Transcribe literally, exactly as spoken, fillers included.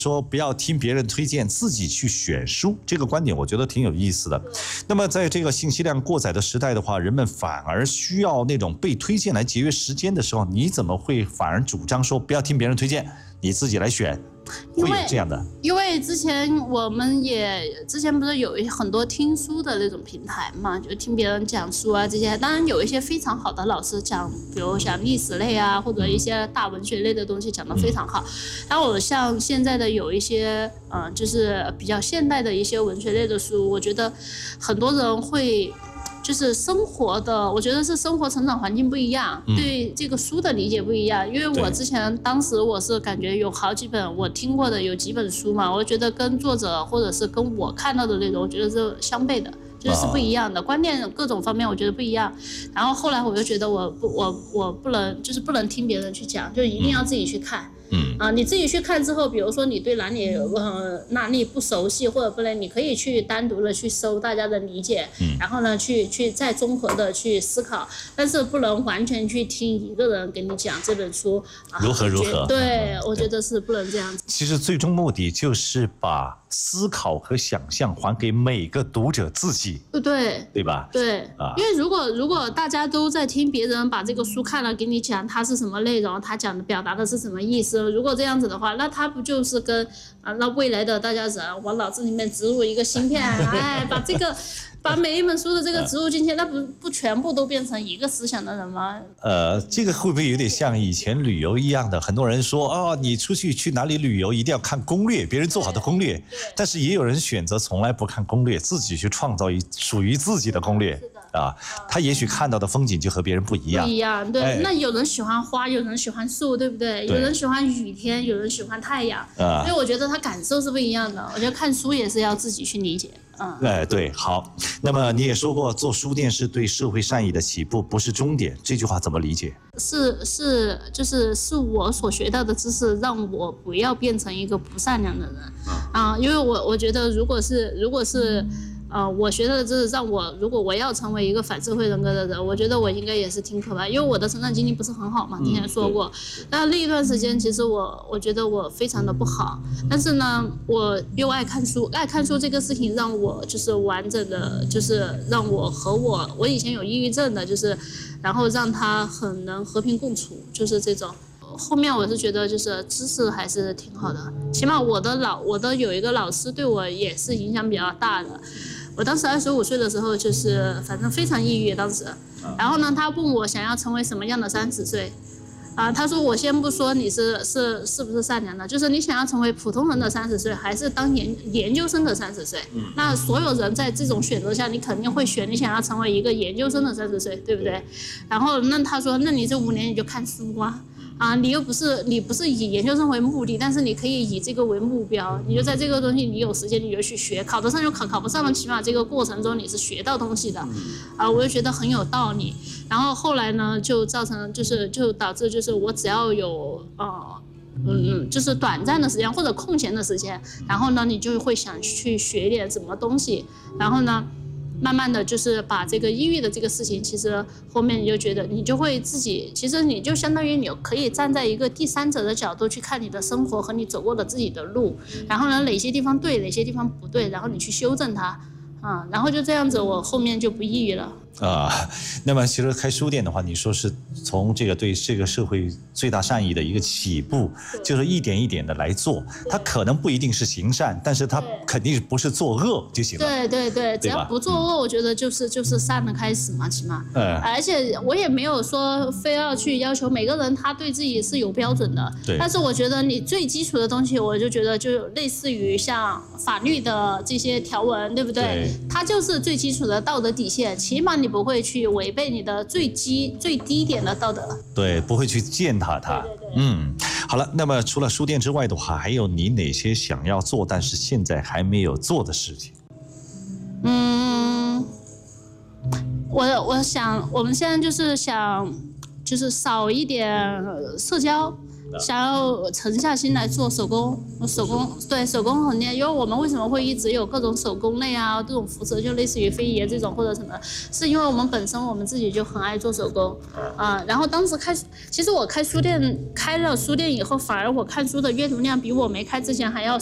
说不要听别人推荐，自己去选书，这个观点我觉得挺有意思的。那么在这个信息量过载的时代的话，人们反而需要那种被推荐来节约时间的时候，你怎么会反而主张说不要听别人推荐，你自己来选？会有这样的， 因为之前我们也之前不是有很多听书的那种平台嘛，就听别人讲书啊这些。当然有一些非常好的老师讲，比如像历史类啊，或者一些大文学类的东西讲得非常好。然后我像现在的有一些嗯、呃，就是比较现代的一些文学类的书，我觉得很多人会。就是生活的，我觉得是生活成长环境不一样，嗯、对这个书的理解不一样。因为我之前当时我是感觉有好几本我听过的有几本书嘛，我觉得跟作者或者是跟我看到的内容，我觉得是相悖的，就是不一样的观念，各种方面我觉得不一样。然后后来我就觉得我不我我不能就是不能听别人去讲，就一定要自己去看。嗯啊，你自己去看之后，比如说你对哪里呃哪里不熟悉或者不能，你可以去单独的去搜大家的理解，嗯，然后呢去去再综合的去思考，但是不能完全去听一个人给你讲这本书、啊、 如何如何。 对，我觉得是不能这样子。 其实最终目的就是把思考和想象还给每个读者自己， 对对吧？ 对，啊，因为如果如果大家都在听别人把这个书看了给你讲它是什么内容，他讲的表达的是什么意思，如果这样子的话，那他不就是跟啊，那未来的大家人往脑子里面植入一个芯片，哎，把这个。把每一本书的这个植入进去，那不不全部都变成一个思想的人吗？ 呃，这个会不会有点像以前旅游一样的？很多人说哦，你出去去哪里旅游一定要看攻略，别人做好的攻略。但是也有人选择从来不看攻略，自己去创造一属于自己的攻略。啊，他也许看到的风景就和别人不一样。 不一样，对。哎、那有人喜欢花，有人喜欢树，对不对？对，有人喜欢雨天，有人喜欢太阳。啊，所以我觉得他感受是不一样的。我觉得看书也是要自己去理解。嗯， 哎，对，好。那么你也说过，做书店是对社会善意的起步，不是终点。这句话怎么理解？ 是是，就是是我所学到的知识，让我不要变成一个不善良的人。啊，因为我我觉得，如果是如果是。呃，我学的知识让我，如果我要成为一个反社会人格的人，我觉得我应该也是挺可怕，因为我的成长经历不是很好嘛，之前说过。那那一段时间，其实我我觉得我非常的不好，但是呢，我又爱看书，爱看书这个事情让我就是完整的，就是让我和我，我以前有抑郁症的，就是，然后让他很能和平共处，就是这种。后面我是觉得就是知识还是挺好的，起码我的老我的有一个老师对我也是影响比较大的。我当时二十五岁的时候，就是反正非常抑郁当时。然后呢，他问我想要成为什么样的三十岁，啊，他说我先不说你是是是不是善良的，就是你想要成为普通人的三十岁，还是当研研究生的三十岁？那所有人在这种选择下，你肯定会选你想要成为一个研究生的三十岁，对不对？然后那他说，那你这五年你就看书啊。啊，你又不是你不是以研究生为目的，但是你可以以这个为目标，你就在这个东西，你有时间你就去学，考得上就考，考不上了，起码这个过程中你是学到东西的，啊，我就觉得很有道理。然后后来呢，就造成就是就导致就是我只要有呃嗯就是短暂的时间或者空闲的时间，然后呢你就会想去学点什么东西，然后呢。慢慢的就是把这个抑郁的这个事情，其实后面你就觉得你就会自己，其实你就相当于你可以站在一个第三者的角度去看你的生活和你走过的自己的路，然后呢哪些地方对，哪些地方不对，然后你去修正它，啊、嗯，然后就这样子，我后面就不抑郁了。 啊，那么其实开书店的话，你说是从这个对这个社会最大善意的一个起步，就是一点一点的来做，它可能不一定是行善，但是它肯定不是作恶就行了。 对对对，只要不作恶，我觉得就是就是善的开始嘛，起码。 嗯。 而且我也没有说非要去要求每个人他对自己是有标准的， 对。 但是我觉得你最基础的东西，我就觉得就类似于像法律的这些条文，对不对？ 对。 它就是最基础的道德底线，起码你不会去违背你的最基最低点的道德， 对，不会去践踏它。 对对对， 嗯，好了，那么除了书店之外的话，还有你哪些想要做但是现在还没有做的事情？ 嗯，我我想我们现在就是想就是少一点社交。 想要沉下心来做手工，手工对手工很厉害。因为我们为什么会一直有各种手工类啊，这种服饰就类似于非遗这种或者什么，是因为我们本身我们自己就很爱做手工啊。然后当时开，其实我开书店开了书店以后，反而我看书的阅读量比我没开之前还要